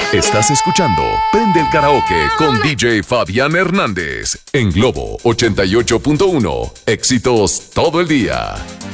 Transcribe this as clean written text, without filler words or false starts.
Estás escuchando Prende el Karaoke con DJ Fabián Hernández en Globo 88.1. Éxitos todo el día.